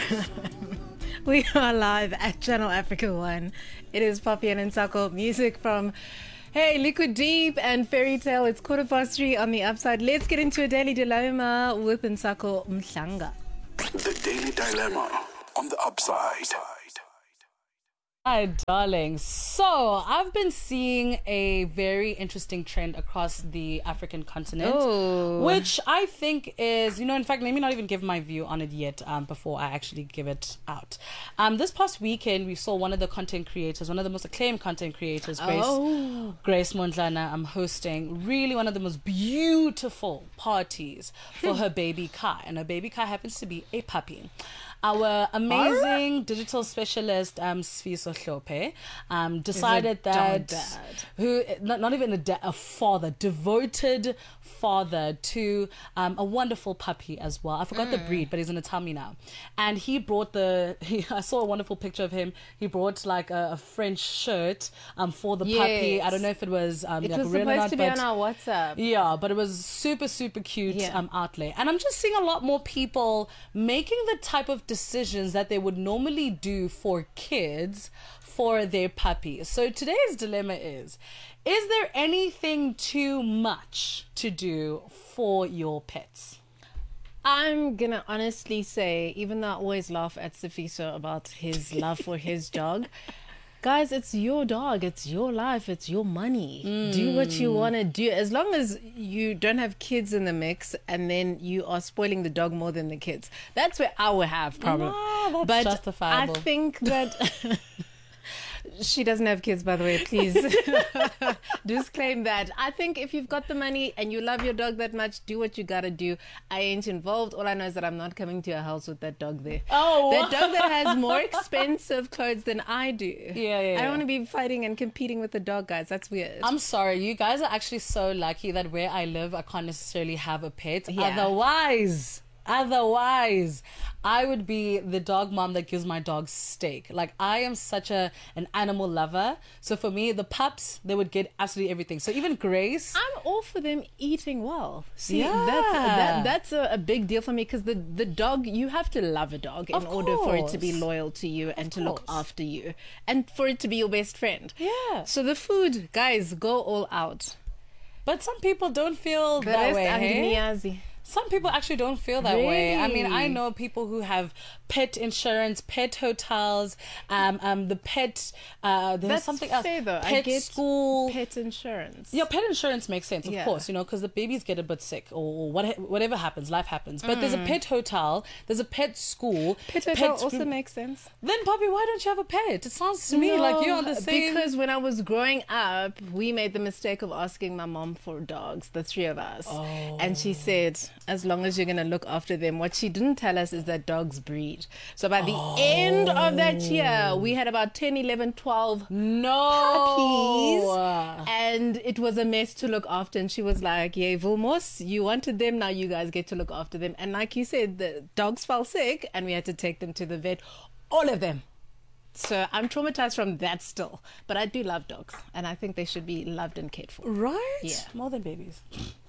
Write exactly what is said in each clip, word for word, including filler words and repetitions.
We are live at Channel Africa One. It is Poppy and Nsako. Music from Hey Liquid Deep and Fairy Tale. It's quarter past three on the upside. Let's get into a daily dilemma with Nsako Mhlanga. The Daily Dilemma on the upside. Hi, darling. So, I've been seeing a very interesting trend across the African continent, Oh. which I think is, you know, in fact, let me not even give my view on it yet um, before I actually give it out. Um, this past weekend, we saw one of the content creators, one of the most acclaimed content creators, Grace, Oh. Grace Mondlane, um, hosting really one of the most beautiful parties for her baby Kai. And her baby Kai happens to be a puppy. Our amazing digital specialist, um, Sfiso Hlope, um, decided that dad. who not, not even a, da- a father, devoted father to um, a wonderful puppy as well. I forgot mm. the breed, but he's gonna tell me now. And he brought the. He, I saw a wonderful picture of him. He brought like a, a French shirt um for the Yes. puppy. I don't know if it was um It like was real supposed or not, to be but on our WhatsApp. yeah, but it was super, super cute Yeah. um, outlay. And I'm just seeing a lot more people making the type of decisions that they would normally do for kids for their puppies. So today's dilemma is, is there anything too much to do for your pets? I'm gonna honestly say, even though I always laugh at Sifiso about his love for his dog, guys, it's your dog, it's your life, it's your money. Mm. Do what you want to do. As long as you don't have kids in the mix and then you are spoiling the dog more than the kids. That's where I would have problem. No, that's but justifiable. I think that... She doesn't have kids, by the way, please. Disclaim that. I think if you've got the money and you love your dog that much, do what you gotta do. I ain't involved. All I know is that I'm not coming to your house with that dog there. Oh. That dog that has more expensive clothes than I do. Yeah, yeah, I yeah. don't want to be fighting and competing with the dog, guys. That's weird. I'm sorry, you guys are actually so lucky that where I live, I can't necessarily have a pet. Yeah. Otherwise... Otherwise, I would be the dog mom that gives my dog steak. Like, I am such a an animal lover. So for me, the pups, they would get absolutely everything. So even Grace... I'm all for them eating well. See, Yeah. that's that, that's a, a big deal for me because the, the dog, you have to love a dog in Of order for it to be course. loyal to you and to look course. after you and for it to be your best friend. Yeah. So the food, guys, go all out. But some people don't feel The that rest, way, hey? anginiazi. Some people actually don't feel that way. I mean, I Really? know people who have pet insurance, pet hotels, um, um, the pet, uh, there's That's something else, fair, though. I pet get school. Pet insurance. Yeah, pet insurance makes sense, of Yeah. course, you know, because the babies get a bit sick or what, whatever happens, life happens. But there's a pet hotel, there's a pet school. Mm. Pet hotel also group- makes sense. Then, Poppy, why don't you have a pet? It sounds to me like you're on the same... Because when I was growing up, we made the mistake of asking my mom for dogs, the three of us. Oh. And she said, as long as you're going to look after them. What she didn't tell us is that dogs breed. So by the Oh. end of that year, we had about ten, eleven, twelve No. puppies. And it was a mess to look after. And she was like, yeah, Vilmos, you wanted them. Now you guys get to look after them. And like you said, the dogs fell sick and we had to take them to the vet. All of them. So I'm traumatized from that still. But I do love dogs. And I think they should be loved and cared for. Right? Yeah. More than babies.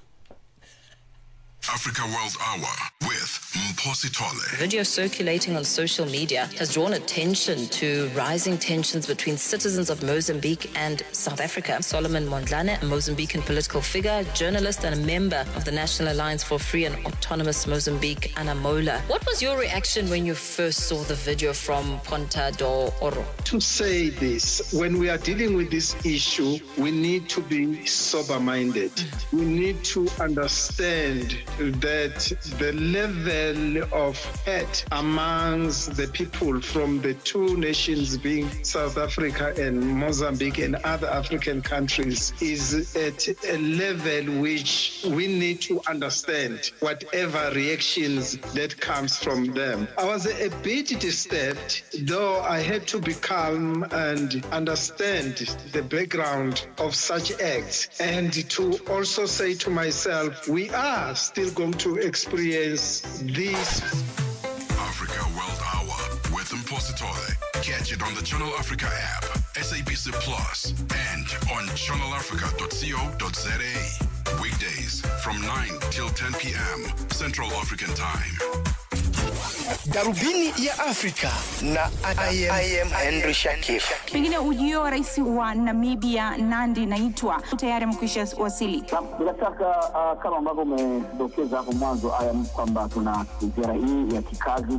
Africa World Hour with Mposi Tole. Video circulating on social media has drawn attention to rising tensions between citizens of Mozambique and South Africa. Solomon Mondlane, a Mozambican political figure, journalist, and a member of the National Alliance for Free and Autonomous Mozambique, Anamola. What was your reaction when you first saw the video from Ponta do Oro? To say this, when we are dealing with this issue, we need to be sober-minded. We need to understand that the level of hate amongst the people from the two nations being South Africa and Mozambique and other African countries is at a level which we need to understand whatever reactions that comes from them. I was a bit disturbed, though I had to be calm and understand the background of such acts, and to also say to myself, we are still going to experience this. Africa World Hour with Mposi Tole. Catch it on the Channel Africa app, S A B C Plus, and on channel africa dot co dot za. Weekdays from nine till ten p.m. Central African Time. Darubini ya Afrika na I am, I am Henry Shakif. Pengine ujio wa rais wa Namibia Nandi Naitwa tayari mkwisha wasili. Bila shaka uh, kama ambavyo umedokeza hapo mwanzo I am kwamba tuna ziara hii ya kikazi